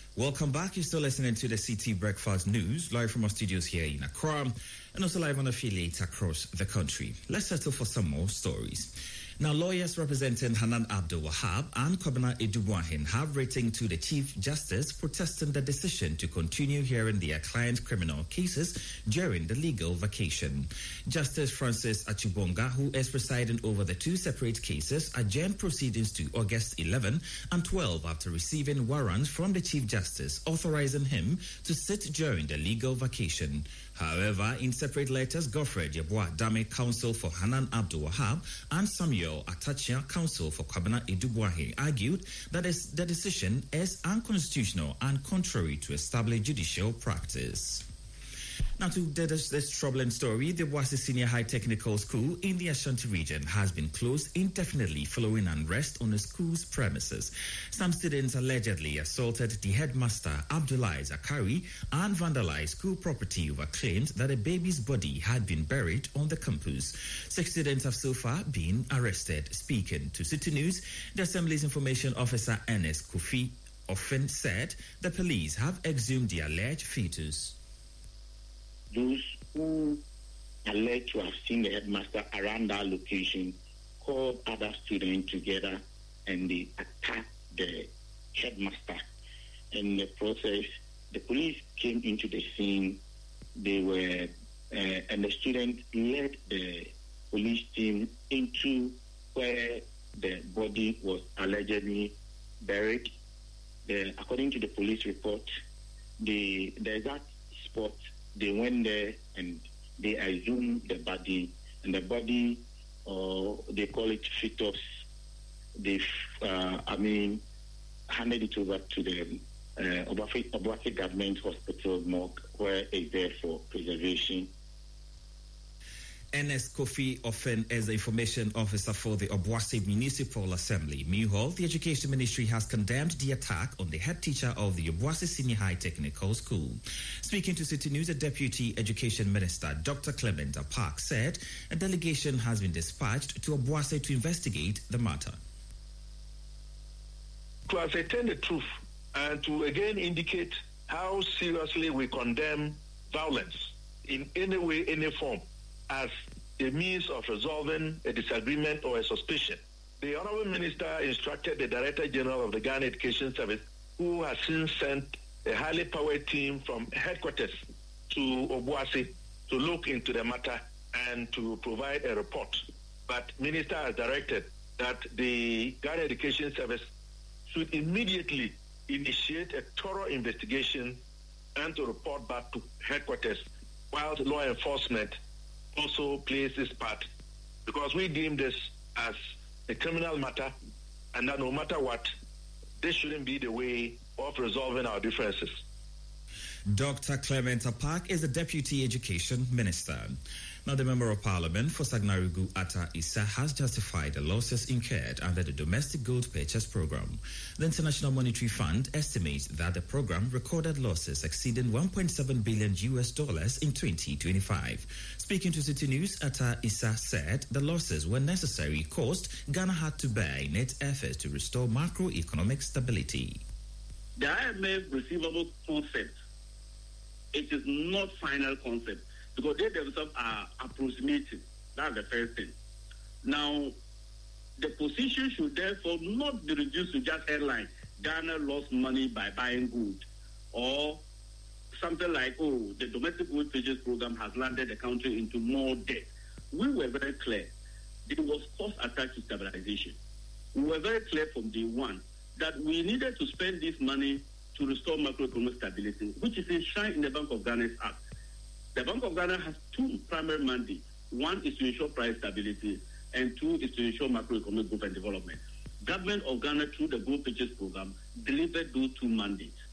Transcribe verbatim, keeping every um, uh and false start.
Welcome back. You're still listening to the C T Breakfast News, live from our studios here in Accra and also live on affiliates across the country. Let's settle for some more stories. Now, lawyers representing Hanan Abdul Wahab and Kobina Edubuahin have written to the Chief Justice protesting the decision to continue hearing their client criminal cases during the legal vacation. Justice Francis Achibonga, who is presiding over the two separate cases, adjourned proceedings to August eleventh and twelfth after receiving warrants from the Chief Justice authorizing him to sit during the legal vacation. However, in separate letters, Godfred Yeboah Dame, counsel for Hanan Abdul Wahab, and Samuel Atachia, counsel for Kobina Edubuahin, argued that the decision is unconstitutional and contrary to established judicial practice. Now, to this, this troubling story, the Obuasi Senior High Technical School in the Ashanti region has been closed indefinitely following unrest on the school's premises. Some students allegedly assaulted the headmaster, Abdullahi Zakari, and vandalized school property over claims that a baby's body had been buried on the campus. Six students have so far been arrested. Speaking to City News, the Assembly's Information Officer, Ernest Kofi Ofen, said the police have exhumed the alleged fetus. Those who alleged to have seen the headmaster around that location called other students together and they attacked the headmaster. In the process, the police came into the scene. They were, uh, and the student led the police team into where the body was allegedly buried. The, according to the police report, the, the exact spot, they went there and they exhumed the body, and the body, or uh, they call it fetus, they, uh, I mean, handed it over to the uh, Obuasi Government Hospital morgue, where it's there for preservation. Ernest Kofi Ofen is the information officer for the Obuasi Municipal Assembly. Meanwhile, the Education Ministry has condemned the attack on the head teacher of the Obuasi Senior High Technical School. Speaking to City News, the Deputy Education Minister, Doctor Clement Park, said a delegation has been dispatched to Obuasi to investigate the matter. To ascertain the truth and to again indicate how seriously we condemn violence in any way, any form, as a means of resolving a disagreement or a suspicion. The Honorable Minister instructed the Director General of the Ghana Education Service, who has since sent a highly powered team from headquarters to Obuasi to look into the matter and to provide a report. But Minister has directed that the Ghana Education Service should immediately initiate a thorough investigation and to report back to headquarters, while the law enforcement also plays this part, because we deem this as a criminal matter, and that no matter what, this shouldn't be the way of resolving our differences. Doctor Clement Park is the Deputy Education Minister. Now, the Member of Parliament for Sagnarigu Atta Issa has justified the losses incurred under the Domestic Gold Purchase Program. The International Monetary Fund estimates that the program recorded losses exceeding one point seven billion U S dollars in twenty twenty-five. Speaking to City News, Atta Issa said the losses were necessary cost Ghana had to bear in its efforts to restore macroeconomic stability. The I M F receivable concept, it is not final concept, because they themselves are approximating. That's the first thing. Now, the position should therefore not be reduced to just headline, Ghana lost money by buying gold, or something like, oh, the domestic gold purchase program has landed the country into more debt. We were very clear. There was cost attached to stabilization. We were very clear from day one that we needed to spend this money to restore macroeconomic stability, which is enshrined in the Bank of Ghana's Act. The Bank of Ghana has two primary mandates. One is to ensure price stability, and two is to ensure macroeconomic growth and development. Government of Ghana, through the Gold Purchase Program, delivered those two mandates.